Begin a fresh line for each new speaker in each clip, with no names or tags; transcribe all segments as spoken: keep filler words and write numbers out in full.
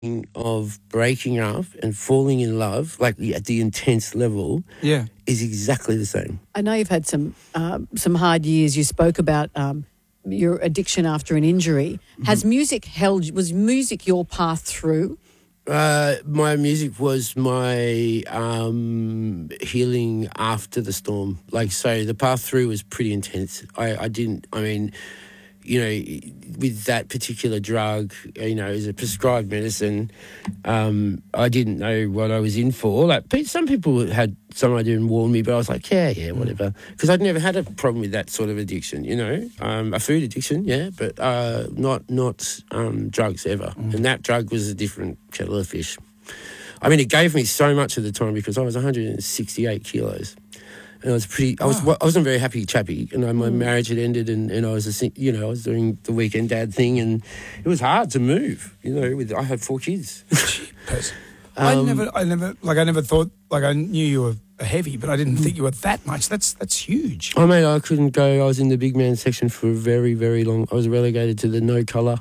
of breaking up and falling in love, like at the intense level,
Yeah.
is exactly the same.
I know you've had some um, some hard years. You spoke about um, your addiction after an injury.
Mm-hmm.
Has music held? Was music your path through?
Uh, my music was my um, healing after the storm. Like, so the path through was pretty intense. I, I didn't, I mean, you know, with that particular drug, you know, as a prescribed medicine, um, I didn't know what I was in for. Like, pe- some people had some idea and warned me, but I was like, yeah, yeah, whatever. Because I'd never had a problem with that sort of addiction, you know. Um, a food addiction, yeah, but uh, not not um, drugs ever. Mm. And that drug was a different kettle of fish. I mean, it gave me so much at the time because I was one hundred sixty-eight kilos. And I was pretty. I was. Oh. I wasn't a very happy chappy. You know, my mm. marriage had ended, and, and I was. A, you know, I was doing the weekend dad thing, and it was hard to move. You know, with I had four kids.
um, I never. I never. Like I never thought. Like I knew you were heavy, but I didn't think you were that much. That's that's huge.
I mean, I couldn't go. I was in the big man section for a very, very long. I was relegated to the no colour.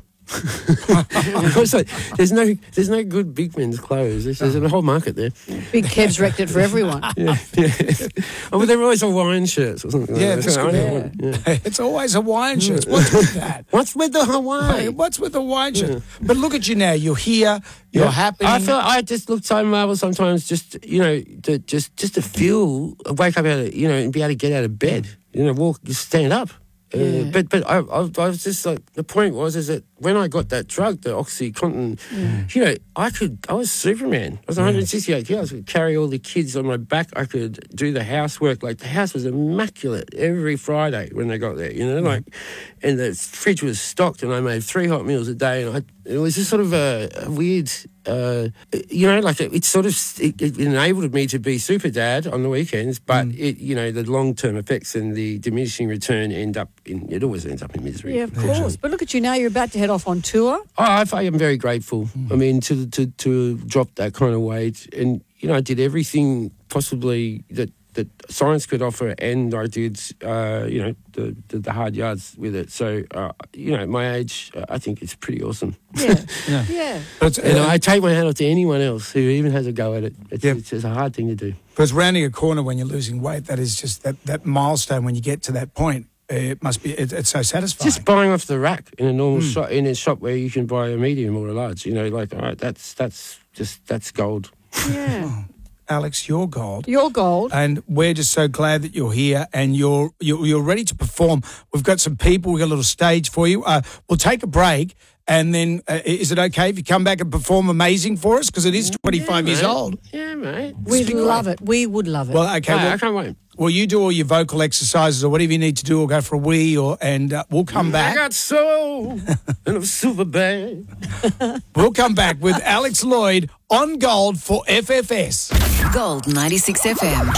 like, there's no there's no good big men's clothes. There's, there's a whole market there.
Big Kev's wrecked it for everyone.
yeah, yeah. Oh, but they're always Hawaiian shirts or something.
Yeah,
like
that's
that.
good. Yeah. Yeah. It's always Hawaiian shirts. What's with that?
What's with the Hawaii?
What's with the Hawaiian shirt? Yeah. But look at you now. You're here. You're yeah. happy.
I feel I just look so marvelous sometimes. Just you know, to just just to feel, wake up out of you know, and be able to get out of bed. You know, walk, just stand up. Yeah. Uh, but but I, I, I was just like, the point was is that when I got that drug, the OxyContin, yeah. you know, I could, I was Superman. I was one hundred sixty-eight kilos. I could carry all the kids on my back. I could do the housework. Like, the house was immaculate every Friday when they got there, you know, yeah. like, and the fridge was stocked and I made three hot meals a day. And I, it was just sort of a, a weird, uh, you know, like it, it sort of, it, it enabled me to be super dad on the weekends, but mm. it, you know, the long-term effects and the diminishing return end up in, it always ends up in misery.
Yeah, of course. But look at you now, you're about to head off on tour.
Oh, I, I am very grateful. Mm. I mean, to, to, to drop that kind of weight. And, you know, I did everything possibly that, that science could offer, and I did, uh, you know, the, the, the hard yards with it. So, uh, you know, at my age, uh, I think it's pretty awesome.
Yeah, yeah. yeah.
But, and uh, I take my hat off to anyone else who even has a go at it. It's, yeah. it's, it's a hard thing to do.
Because rounding a corner when you're losing weight, that is just that, that milestone when you get to that point. It must be. It, it's so satisfying.
Just buying off the rack in a normal mm. shop, in a shop where you can buy a medium or a large. You know, like, all right, that's that's just that's gold.
Yeah,
oh, Alex, you're gold.
You're gold,
and we're just so glad that you're here and you're you're, you're ready to perform. We've got some people. We've got a little stage for you. Uh, we'll take a break. And then, uh, is it okay if you come back and perform amazing for us? Because it is twenty-five
yeah,
years old.
Yeah, mate.
We'd
Speak
love
away.
it. We would love it.
Well, okay.
No,
well,
I can't wait.
Well, you do all your vocal exercises or whatever you need to do, or go for a wee, or and uh, we'll come back.
I got soul and a silver bag.
We'll come back with Alex Lloyd on Gold for F F S.
Gold ninety-six F M.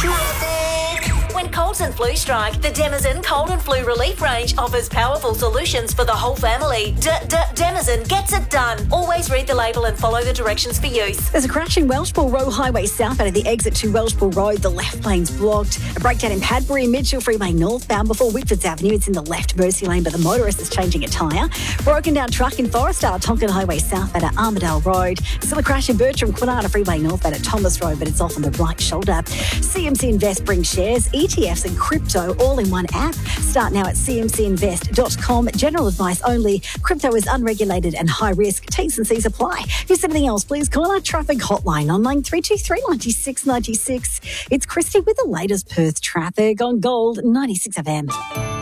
When colds and flu strike, the Denizen Cold and Flu Relief Range offers powerful solutions for the whole family. Denizen gets it done. Always read the label and follow the directions for use.
There's a crash in Welshpool Road Highway south out of the exit to Welshpool Road. The left lane's blocked. A breakdown in Padbury and Mitchell Freeway northbound before Whitfords Avenue. It's in the left Mercy lane, but the motorist is changing a tyre. Broken down truck in Forestdale, Tonkin Highway south out of Armadale Road. Still a crash in Bertram, Quinana Freeway north out of Thomas Road, but it's off on the right shoulder. C M C Invest brings shares, E T Fs and crypto all in one app. Start now at c m c invest dot com. General advice only. Crypto is unregulated and high risk. T's and C's apply. If there's anything else, please call our traffic hotline on nine three two three, nine six nine six. It's Christy with the latest Perth traffic on Gold ninety-six F M.